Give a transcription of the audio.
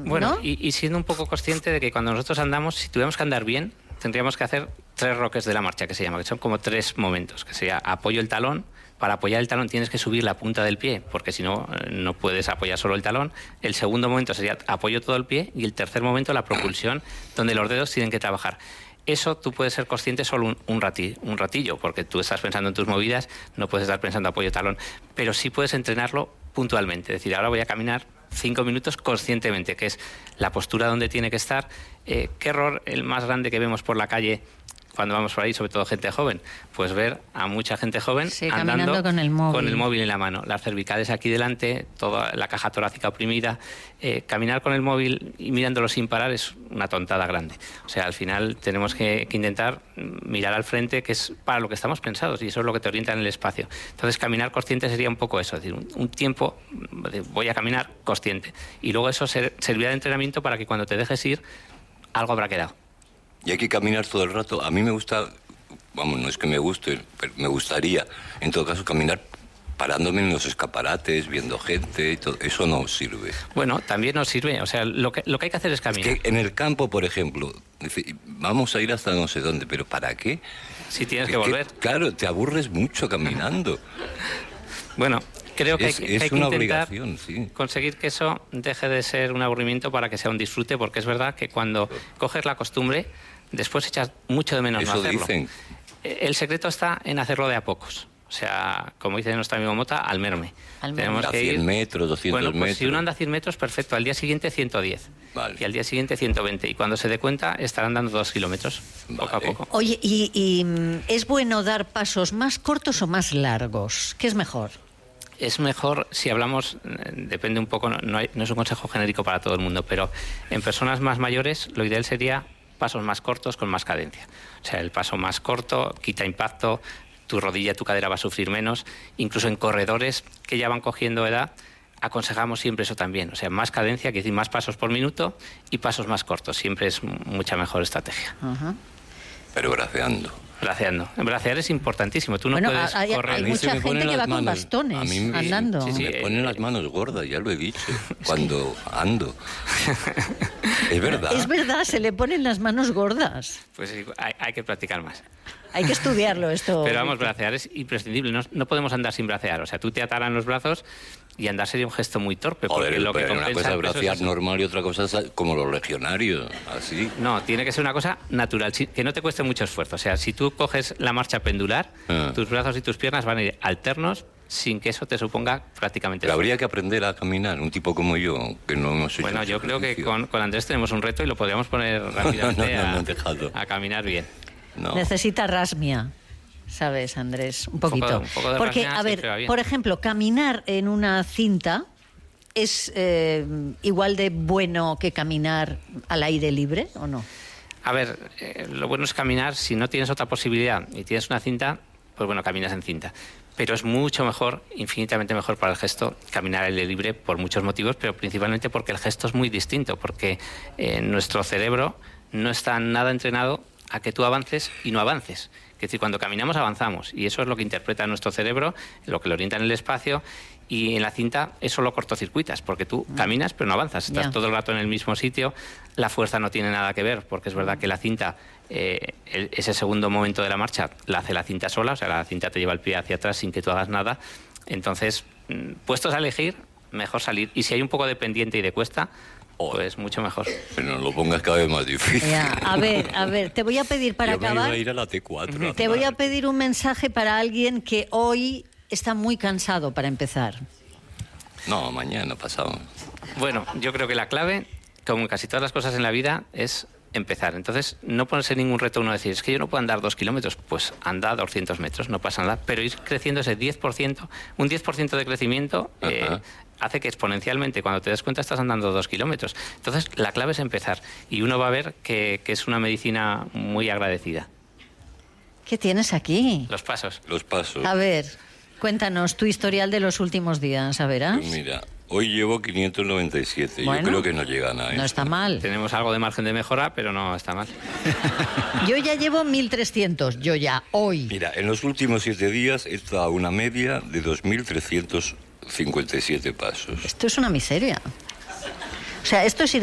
Bueno, ¿no? y siendo un poco consciente de que cuando nosotros andamos, si tuviéramos que andar bien, tendríamos que hacer 3 roques de la marcha, que se llama, que son como 3 momentos, que sería apoyo el talón. Para apoyar el talón tienes que subir la punta del pie, porque si no, no puedes apoyar solo el talón. El segundo momento sería apoyo todo el pie, y el tercer momento la propulsión, donde los dedos tienen que trabajar. Eso tú puedes ser consciente solo un ratillo, porque tú estás pensando en tus movidas, no puedes estar pensando apoyo talón, pero sí puedes entrenarlo puntualmente. Es decir, ahora voy a caminar 5 minutos conscientemente, que es la postura donde tiene que estar. ¿Qué error el más grande que vemos por la calle cuando vamos por ahí, sobre todo gente joven? Pues ver a mucha gente joven andando con el móvil en la mano, las cervicales aquí delante, toda la caja torácica oprimida. Caminar con el móvil y mirándolo sin parar es una tontada grande. O sea, al final tenemos que intentar mirar al frente, que es para lo que estamos pensados, y eso es lo que te orienta en el espacio. Entonces, caminar consciente sería un poco eso, es decir, un tiempo, voy a caminar consciente. Y luego eso servirá de entrenamiento para que cuando te dejes ir, algo habrá quedado. Y hay que caminar todo el rato. A mí me gusta, vamos, no es que me guste, pero me gustaría, en todo caso, caminar parándome en los escaparates, viendo gente y todo. Eso no sirve. Bueno, también nos sirve. O sea, lo que hay que hacer es caminar. Es que en el campo, por ejemplo, vamos a ir hasta no sé dónde, pero ¿para qué? Si tienes que volver. Claro, te aburres mucho caminando. Bueno, creo que hay que una intentar obligación, sí, conseguir que eso deje de ser un aburrimiento para que sea un disfrute, porque es verdad que cuando coges la costumbre, después echas mucho de menos no hacerlo. Eso dicen. El secreto está en hacerlo de a pocos. O sea, como dice nuestro amigo Mota, al merme. Tenemos que ir 100 metros, 200 bueno, pues metros. Si uno anda 100 metros, perfecto. Al día siguiente 110. Vale. Y al día siguiente 120. Y cuando se dé cuenta, estarán dando 2 kilómetros, poco a poco. Oye, ¿y es bueno dar pasos más cortos o más largos? ¿Qué es mejor? Es mejor, si hablamos, depende un poco, no es un consejo genérico para todo el mundo, pero en personas más mayores lo ideal sería pasos más cortos con más cadencia. O sea, el paso más corto quita impacto, tu rodilla, tu cadera va a sufrir menos. Incluso en corredores que ya van cogiendo edad, aconsejamos siempre eso también. O sea, más cadencia, que decir más pasos por minuto, y pasos más cortos. Siempre es mucha mejor estrategia. Pero braceando. Braceando. Bracear es importantísimo. Tú no Bueno, puedes correr. hay mucha gente que va con bastones andando. Sí, Me ponen las manos gordas, ya lo he dicho, cuando ando. Es verdad. Es verdad, se le ponen las manos gordas. Pues sí, hay que practicar más. Hay que estudiarlo esto. Pero vamos, bracear es imprescindible. No podemos andar sin bracear. O sea, tú te ataran los brazos y andar sería un gesto muy torpe. Joder, porque lo que pero una compensa cosa es el peso bracear es normal y otra cosa es como los legionarios, así. No, tiene que ser una cosa natural, que no te cueste mucho esfuerzo. O sea, si tú coges la marcha pendular, tus brazos y tus piernas van a ir alternos sin que eso te suponga prácticamente... Pero habría que aprender a caminar, un tipo como yo, que no hemos hecho... Bueno, yo creo que con Andrés tenemos un reto y lo podríamos poner rápidamente a caminar bien. No. Necesita rasmia, ¿sabes, Andrés? Un poquito. Un poco de porque, rasmia a ver, siempre va bien. por ejemplo, caminar en una cinta es igual de bueno que caminar al aire libre, ¿o no? A ver, lo bueno es caminar, si no tienes otra posibilidad y tienes una cinta, pues bueno, caminas en cinta. Pero es mucho mejor, infinitamente mejor para el gesto, caminar al aire libre por muchos motivos, pero principalmente porque el gesto es muy distinto, porque nuestro cerebro no está nada entrenado a que tú avances y no avances. Es decir, cuando caminamos avanzamos, y eso es lo que interpreta nuestro cerebro, lo que lo orienta en el espacio, y en la cinta eso lo cortocircuitas, porque tú caminas pero no avanzas, estás todo el rato en el mismo sitio, la fuerza no tiene nada que ver, porque es verdad que la cinta, ese segundo momento de la marcha, la hace la cinta sola, o sea, la cinta te lleva el pie hacia atrás sin que tú hagas nada. Entonces, puestos a elegir, mejor salir, y si hay un poco de pendiente y de cuesta, pues mucho mejor. Pero no lo pongas cada vez más difícil. Ya, a ver, te voy a pedir para Yo me acabar... iba a ir a la T4. Te voy a pedir un mensaje para alguien que hoy está muy cansado para empezar. No, mañana, pasado. Bueno, yo creo que la clave, como en casi todas las cosas en la vida, es empezar. Entonces, no ponerse ningún reto uno decir, es que yo no puedo andar 2 kilómetros. Pues anda 200 metros, no pasa nada. Pero ir creciendo ese 10%, un 10% de crecimiento... hace que exponencialmente, cuando te das cuenta, estás andando 2 kilómetros. Entonces, la clave es empezar. Y uno va a ver que es una medicina muy agradecida. ¿Qué tienes aquí? Los pasos. Los pasos. A ver, cuéntanos tu historial de los últimos días, a verás. Pues mira, hoy llevo 597. Bueno, yo creo que no llegan a eso. No está mal. Tenemos algo de margen de mejora, pero no está mal. Yo ya llevo 1300, hoy. Mira, en los últimos 7 días he estado a una media de 2357 pasos. Esto es una miseria. O sea, esto es ir